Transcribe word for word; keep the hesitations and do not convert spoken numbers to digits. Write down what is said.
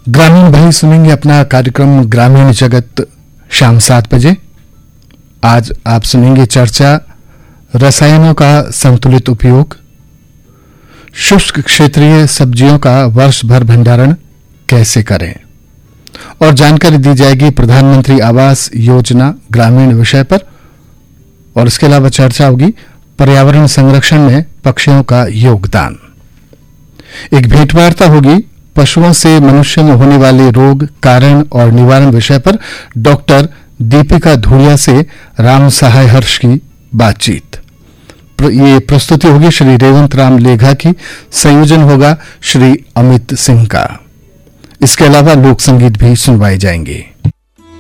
ग्रामीण भाई सुनेंगे अपना कार्यक्रम ग्रामीण जगत शाम सात बजे। आज आप सुनेंगे चर्चा रसायनों का संतुलित उपयोग, शुष्क क्षेत्रीय सब्जियों का वर्ष भर भंडारण कैसे करें, और जानकारी दी जाएगी प्रधानमंत्री आवास योजना ग्रामीण विषय पर। और इसके अलावा चर्चा होगी पर्यावरण संरक्षण में पक्षियों का योगदान। एक भेंटवार्ता होगी पशुओं से मनुष्य में होने वाले रोग, कारण और निवारण विषय पर डॉक्टर दीपिका धूलिया से राम सहाय हर्ष की बातचीत। ये प्रस्तुति होगी श्री रेवंत राम लेघा की, संयोजन होगा श्री अमित सिंह का। इसके अलावा लोक संगीत भी सुनवाए जाएंगे।